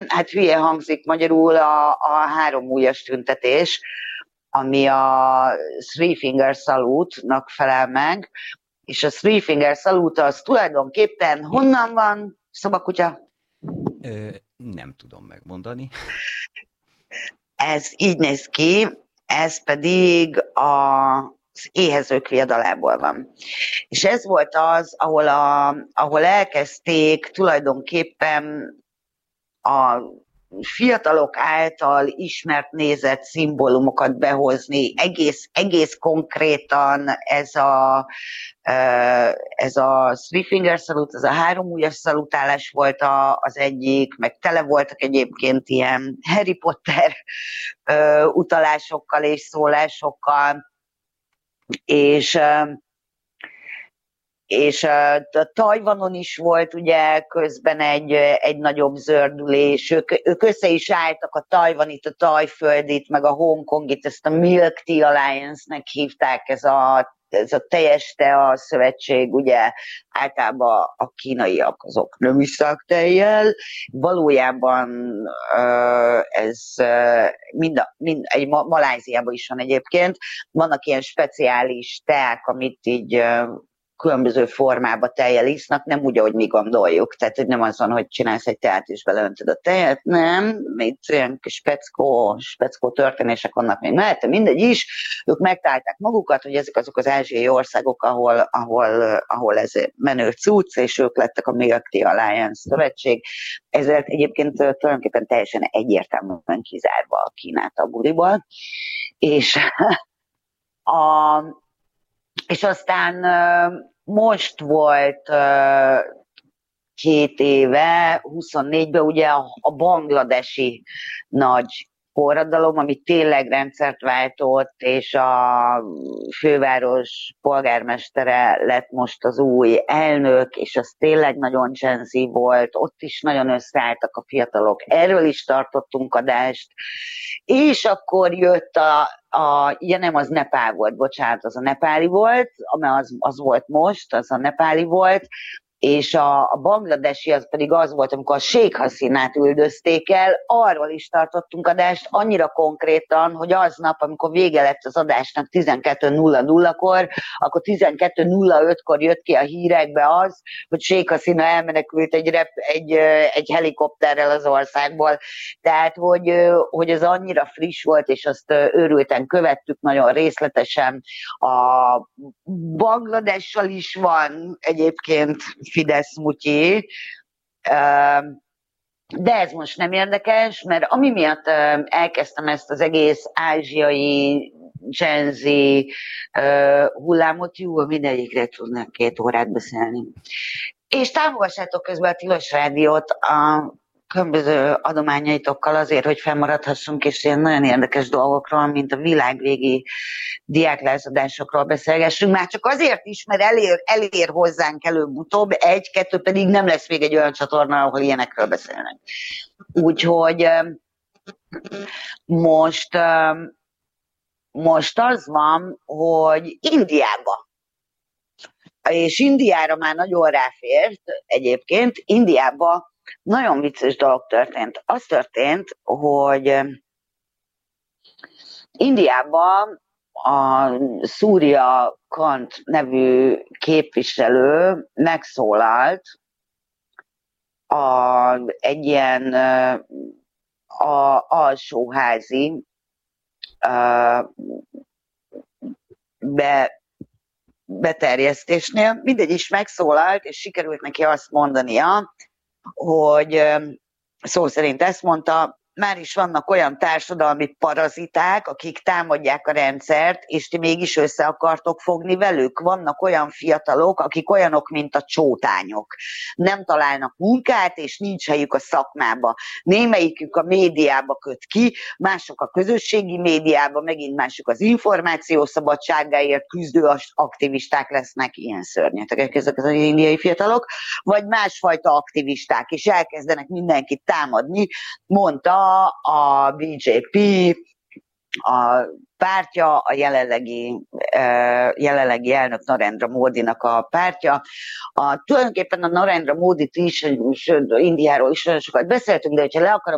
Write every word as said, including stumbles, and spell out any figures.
hát hülye hangzik magyarul a, a három ujjas tüntetés, ami a Three Finger Salute-nak felel meg, és a Three Finger Salute az tulajdonképpen honnan van, Szobakutya? Ö, nem tudom megmondani. Ez így néz ki, ez pedig a az éhezők viadalából van. És ez volt az, ahol, a, ahol elkezdték tulajdonképpen a fiatalok által ismert, nézett szimbólumokat behozni. Egész, egész konkrétan ez a, ez a Three Finger Salute, ez a három ujjas szalutálás volt a, az egyik, meg tele voltak egyébként ilyen Harry Potter utalásokkal és szólásokkal, és és a Tajvanon is volt ugye közben egy, egy nagyobb zördülés, ők, ők össze is álltak a tajvanit, a tajföldit, meg a Hongkongit, ezt a Milk Tea Alliance-nek hívták, ez a, ez a teljes tea szövetség, ugye általában a kínaiak azok nem iszák tejjel, valójában ez mind, a, mind egy Maláziában is van egyébként, vannak ilyen speciális teák, amit így különböző formába tejjel isznak, nem úgy, ahogy mi gondoljuk. Tehát, hogy nem az van, hogy csinálsz egy teát és beleöntöd a tejet, nem. Még olyan kis speckó, speckó történések vannak még mellette, mindegy is. Ők megtalálták magukat, hogy ezek azok az ázsiai országok, ahol, ahol, ahol ez menő cucc, és ők lettek a Milk Tea Alliance szövetség. Ezért egyébként tulajdonképpen teljesen egyértelműen kizárva a Kínát a buliból. És a És aztán most volt két éve, huszonnégyben ugye a bangladesi nagy forradalom, ami tényleg rendszert váltott, és a főváros polgármestere lett most az új elnök, és az tényleg nagyon Gen Z volt, ott is nagyon összeálltak a fiatalok, erről is tartottunk adást, és akkor jött a, a ja nem, az Nepál volt, bocsánat, az a nepáli volt, amely az, az volt most, az a nepáli volt, és a, a bangladesi az pedig az volt, amikor a Sheikh Hasinát üldözték el, arról is tartottunk adást, annyira konkrétan, hogy aznap, amikor vége lett az adásnak tizenkettő nulla nulla-kor, akkor tizenkettő nulla öt-kor jött ki a hírekbe az, hogy Sheikh Hasina elmenekült egy, rep, egy, egy helikopterrel az országból. Tehát, hogy, hogy ez annyira friss volt, és azt őrülten követtük nagyon részletesen. A Bangladessal is van egyébként Fidesz mutyi, de ez most nem érdekes, mert ami miatt elkezdtem ezt az egész ázsiai Gen Z hullámot, jó, mindegyikre tudnak két órát beszélni. És támogassátok közben a Tilos Rádiót a különböző adományaitokkal azért, hogy fennmaradhassunk, és ilyen nagyon érdekes dolgokról, mint a világvégi diáklázadásokról beszélgessünk. Már csak azért is, mert elér, elér hozzánk előbb-utóbb, egy-kettő pedig nem lesz még egy olyan csatorna, ahol ilyenekről beszélnek. Úgyhogy most, most az van, hogy Indiába, és Indiára már nagyon ráfért egyébként, Indiába nagyon vicces dolog történt. Az történt, hogy Indiában a Surya Kant nevű képviselő megszólalt a, egy ilyen a, alsóházi be, beterjesztésnél. Mindegy is megszólalt, és sikerült neki azt mondania, hogy szó szerint ezt mondta, már is vannak olyan társadalmi paraziták, akik támadják a rendszert, és ti mégis össze akartok fogni velük. Vannak olyan fiatalok, akik olyanok, mint a csótányok. Nem találnak munkát, és nincs helyük a szakmába. Némelyikük a médiába köt ki, mások a közösségi médiába, megint mások az információ szabadságáért küzdő aktivisták lesznek, ilyen szörnyetek ezek az indiai fiatalok, vagy másfajta aktivisták, és elkezdenek mindenkit támadni, mondta a bé jé pé, a pártja, a jelenlegi, jelenlegi elnök Narendra Modinak a pártja. A, tulajdonképpen a Narendra Modit is, és Indiáról is nagyon sokat beszéltünk, de hogyha le akarom